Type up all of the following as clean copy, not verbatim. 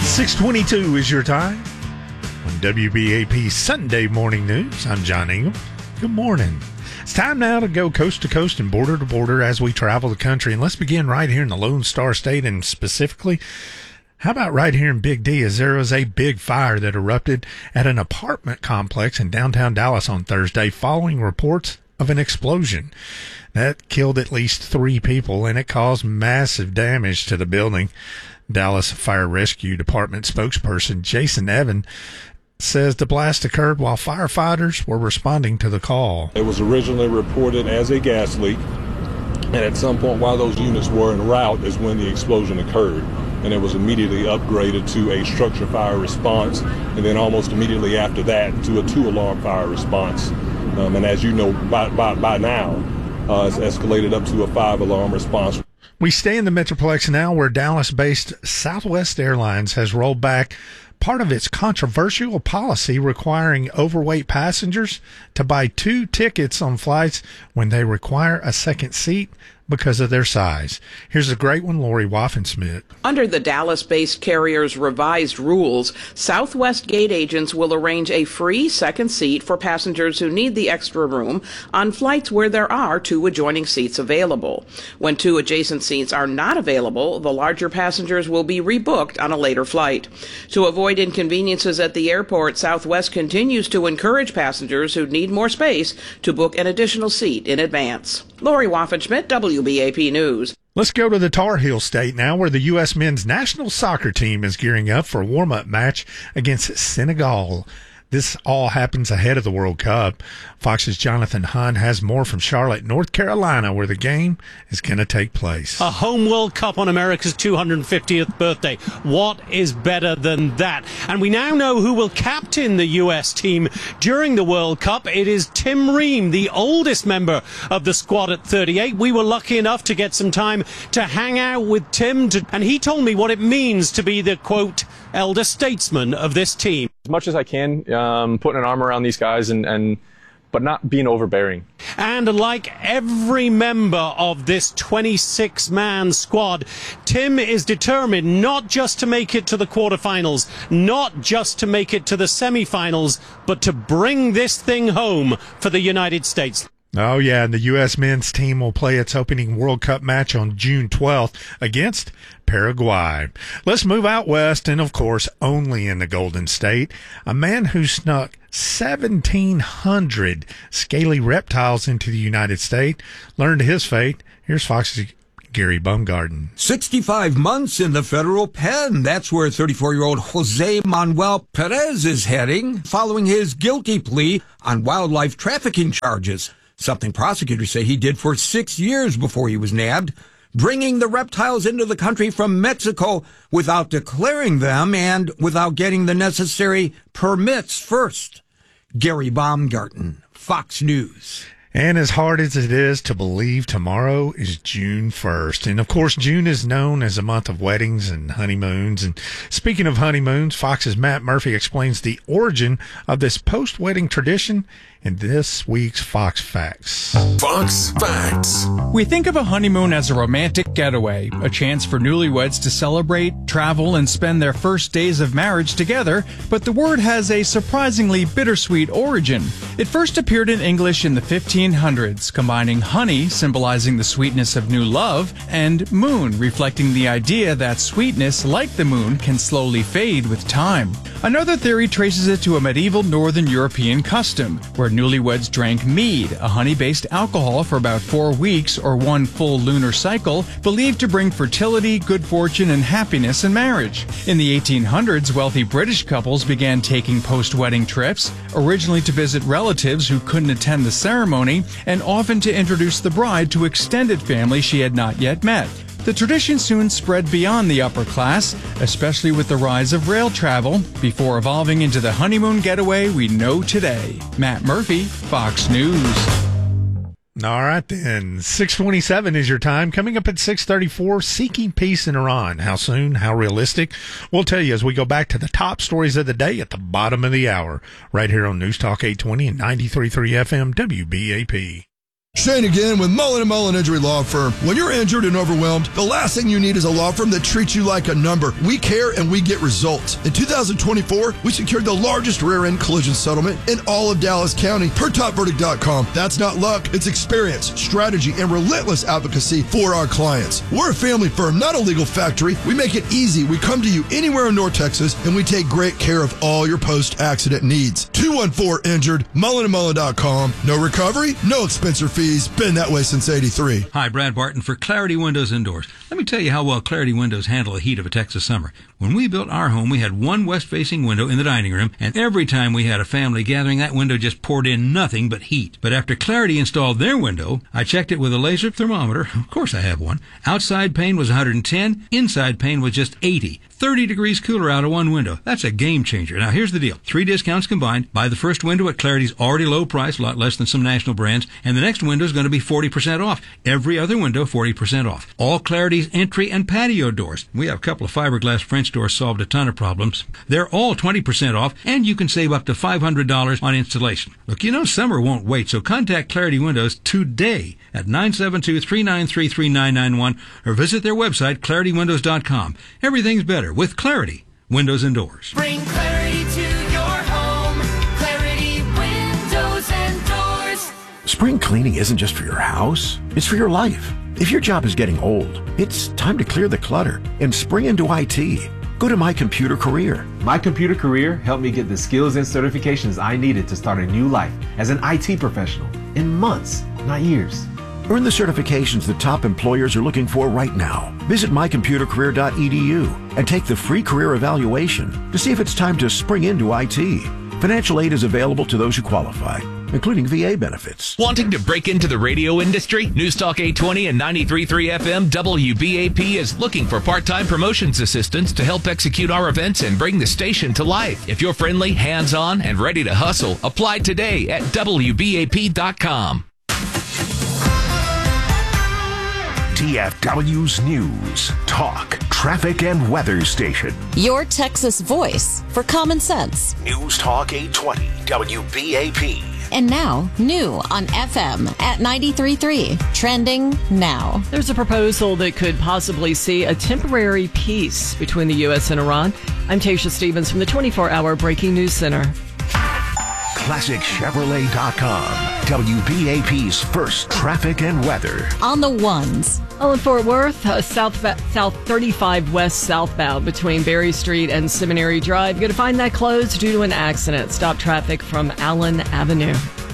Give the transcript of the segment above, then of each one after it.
6:22 is your time on WBAP Sunday Morning News. I'm John Ingham. Good morning. It's time now to go coast to coast and border to border as we travel the country. And let's begin right here in the Lone Star State, and specifically, how about right here in Big D, as there was a big fire that erupted at an apartment complex in downtown Dallas on Thursday following reports of an explosion. That killed at least 3 people, and it caused massive damage to the building. Dallas Fire Rescue Department spokesperson Jason Evan says the blast occurred while firefighters were responding to the call. It was originally reported as a gas leak, and at some point while those units were en route is when the explosion occurred, and it was immediately upgraded to a structure fire response, and then almost immediately after that to a 2-alarm fire response. And as you know, by now, it's escalated up to a 5-alarm response. We stay in the Metroplex now, where Dallas-based Southwest Airlines has rolled back part of its controversial policy requiring overweight passengers to buy 2 tickets on flights when they require a second seat because of their size. Here's a great one, Lori Waffen-Smith. Under the Dallas-based carrier's revised rules, Southwest gate agents will arrange a free second seat for passengers who need the extra room on flights where there are 2 adjoining seats available. When 2 adjacent seats are not available, the larger passengers will be rebooked on a later flight. To avoid inconveniences at the airport, Southwest continues to encourage passengers who need more space to book an additional seat in advance. Lori Waffen-Schmidt, WBAP News. Let's go to the Tar Heel State now, where the U.S. men's national soccer team is gearing up for a warm-up match against Senegal. This all happens ahead of the World Cup. Fox's Jonathan Hunt has more from Charlotte, North Carolina, where the game is going to take place. A home World Cup on America's 250th birthday. What is better than that? And we now know who will captain the U.S. team during the World Cup. It is Tim Ream, the oldest member of the squad at 38. We were lucky enough to get some time to hang out with Tim, and he told me what it means to be the, quote, elder statesman of this team. As much as I can, putting an arm around these guys but not being overbearing. And like every member of this 26-man squad, Tim is determined not just to make it to the quarterfinals, not just to make it to the semifinals, but to bring this thing home for the United States. Oh, yeah, and the U.S. men's team will play its opening World Cup match on June 12th against Paraguay. Let's move out west, and of course, only in the Golden State, a man who snuck 1,700 scaly reptiles into the United States learned his fate. Here's Fox's Gary Baumgarten. 65 months in the federal pen. That's where 34-year-old Jose Manuel Perez is heading, following his guilty plea on wildlife trafficking charges. Something prosecutors say he did for 6 years before he was nabbed, bringing the reptiles into the country from Mexico without declaring them and without getting the necessary permits first. Gary Baumgarten, Fox News. And as hard as it is to believe, tomorrow is June 1st. And, of course, June is known as a month of weddings and honeymoons. And speaking of honeymoons, Fox's Matt Murphy explains the origin of this post-wedding tradition in this week's Fox Facts. Fox Facts. We think of a honeymoon as a romantic getaway, a chance for newlyweds to celebrate, travel, and spend their first days of marriage together, but the word has a surprisingly bittersweet origin. It first appeared in English in the 1500s, combining honey, symbolizing the sweetness of new love, and moon, reflecting the idea that sweetness, like the moon, can slowly fade with time. Another theory traces it to a medieval Northern European custom, where newlyweds drank mead, a honey-based alcohol, for about 4 weeks or 1 full lunar cycle, believed to bring fertility, good fortune, and happiness in marriage. In the 1800s, wealthy British couples began taking post-wedding trips, originally to visit relatives who couldn't attend the ceremony, and often to introduce the bride to extended family she had not yet met. The tradition soon spread beyond the upper class, especially with the rise of rail travel, before evolving into the honeymoon getaway we know today. Matt Murphy, Fox News. All right, then. 6:27 is your time. Coming up at 6:34, seeking peace in Iran. How soon? How realistic? We'll tell you as we go back to the top stories of the day at the bottom of the hour, right here on News Talk 820 and 93.3 FM WBAP. Shane again with Mullen & Mullen Injury Law Firm. When you're injured and overwhelmed, the last thing you need is a law firm that treats you like a number. We care and we get results. In 2024, we secured the largest rear-end collision settlement in all of Dallas County per TopVerdict.com. That's not luck. It's experience, strategy, and relentless advocacy for our clients. We're a family firm, not a legal factory. We make it easy. We come to you anywhere in North Texas, and we take great care of all your post-accident needs. 214-INJURED, MullenandMullen.com. No recovery, no expense or fees. Been that way since 83. Hi, Brad Barton for Clarity Windows and Doors. Let me tell you how well Clarity Windows handle the heat of a Texas summer. When we built our home, we had one west-facing window in the dining room, and every time we had a family gathering, that window just poured in nothing but heat. But after Clarity installed their window, I checked it with a laser thermometer. Of course I have one. Outside pane was 110, inside pane was just 80. 30 degrees cooler out of one window. That's a game changer. Now, here's the deal. 3 discounts combined. Buy the first window at Clarity's already low price, a lot less than some national brands, and the next window is going to be 40% off. Every other window, 40% off. All Clarity's entry and patio doors. We have a couple of fiberglass French doors, solved a ton of problems. They're all 20% off, and you can save up to $500 on installation. Look, you know summer won't wait, so contact Clarity Windows today at 972-393-3991 or visit their website, ClarityWindows.com. Everything's better with Clarity Windows and Doors. Bring clarity to your home. Clarity Windows and Doors. Spring cleaning isn't just for your house, it's for your life. If your job is getting old, it's time to clear the clutter and spring into IT. Go to My Computer Career. My Computer Career helped me get the skills and certifications I needed to start a new life as an IT professional in months, not years. Earn the certifications the top employers are looking for right now. Visit mycomputercareer.edu and take the free career evaluation to see if it's time to spring into IT. Financial aid is available to those who qualify, including VA benefits. Wanting to break into the radio industry? Newstalk 820 and 93.3 FM WBAP is looking for part-time promotions assistants to help execute our events and bring the station to life. If you're friendly, hands-on, and ready to hustle, apply today at WBAP.com. TFW's News, Talk, Traffic, and Weather Station. Your Texas voice for common sense. News Talk 820 WBAP. And now, new on FM at 93.3. Trending now. There's a proposal that could possibly see a temporary peace between the U.S. and Iran. I'm Tasha Stevens from the 24-hour Breaking News Center. ClassicChevrolet.com. WBAP's first traffic and weather. On the ones. In Fort Worth, South 35 West southbound between Berry Street and Seminary Drive. You're going to find that closed due to an accident. Stop traffic from Allen Avenue.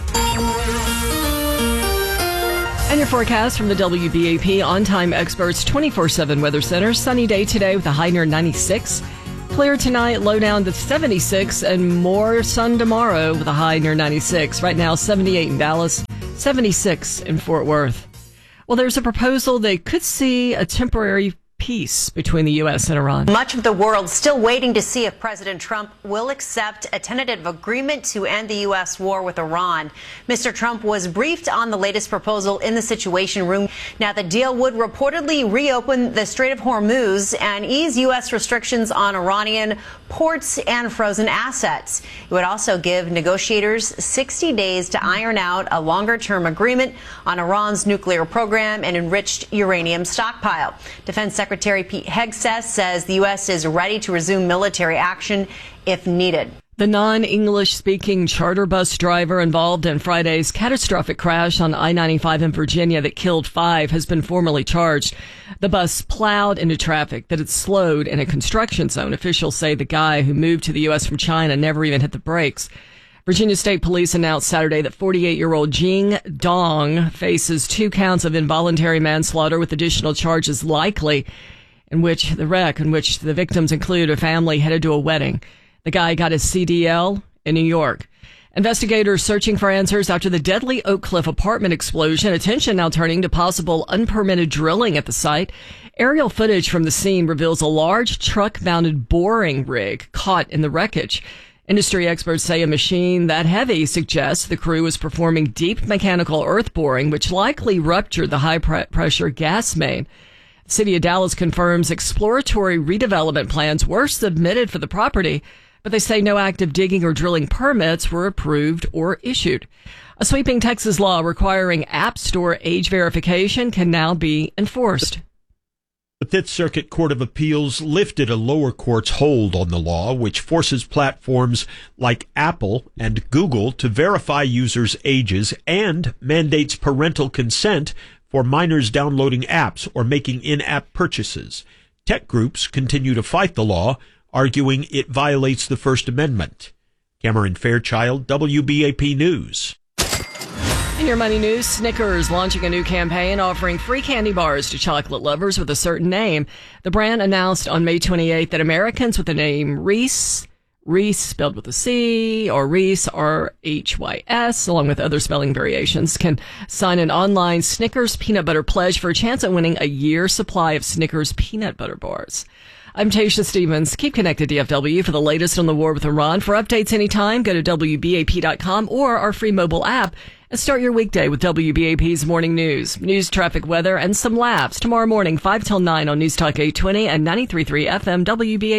And your forecast from the WBAP On-Time Experts 24/7 Weather Center. Sunny day today with a high near 96. Clear tonight, low down to 76, and more sun tomorrow with a high near 96. Right now, 78 in Dallas, 76 in Fort Worth. Well, there's a proposal that could see a temporary peace between the U.S. and Iran. Much of the world still waiting to see if President Trump will accept a tentative agreement to end the U.S. war with Iran. Mr. Trump was briefed on the latest proposal in the Situation Room. Now, the deal would reportedly reopen the Strait of Hormuz and ease U.S. restrictions on Iranian ports and frozen assets. It would also give negotiators 60 days to iron out a longer-term agreement on Iran's nuclear program and enriched uranium stockpile. Defense Secretary Pete Hegseth says the U.S. is ready to resume military action if needed. The non-English speaking charter bus driver involved in Friday's catastrophic crash on I-95 in Virginia that killed 5 has been formally charged. The bus plowed into traffic that had slowed in a construction zone. Officials say the guy who moved to the U.S. from China never even hit the brakes. Virginia State Police announced Saturday that 48-year-old Jing Dong faces 2 counts of involuntary manslaughter with additional charges likely, in which the victims include a family headed to a wedding. The guy got his CDL in New York. Investigators searching for answers after the deadly Oak Cliff apartment explosion. Attention now turning to possible unpermitted drilling at the site. Aerial footage from the scene reveals a large truck-mounted boring rig caught in the wreckage. Industry experts say a machine that heavy suggests the crew was performing deep mechanical earth boring, which likely ruptured the high-pressure gas main. The city of Dallas confirms exploratory redevelopment plans were submitted for the property, but they say no active digging or drilling permits were approved or issued. A sweeping Texas law requiring App Store age verification can now be enforced. The Fifth Circuit Court of Appeals lifted a lower court's hold on the law, which forces platforms like Apple and Google to verify users' ages and mandates parental consent for minors downloading apps or making in-app purchases. Tech groups continue to fight the law, arguing it violates the First Amendment. Cameron Fairchild, WBAP News. In your money news, Snickers launching a new campaign offering free candy bars to chocolate lovers with a certain name. The brand announced on May 28th that Americans with the name Reese spelled with a C, or Reese, R-H-Y-S, along with other spelling variations, can sign an online Snickers peanut butter pledge for a chance at winning a year's supply of Snickers peanut butter bars. I'm Tasha Stevens. Keep connected to DFW for the latest on the war with Iran. For updates anytime, go to WBAP.com or our free mobile app and start your weekday with WBAP's Morning News. News, traffic, weather, and some laughs tomorrow morning, 5 till 9 on News Talk 820 and 93.3 FM WBAP.